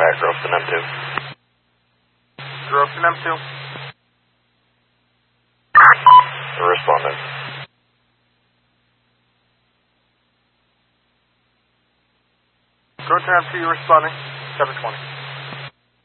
Alright, Groston M2. Groston M2. Responding. Groston M2, you're responding. 720.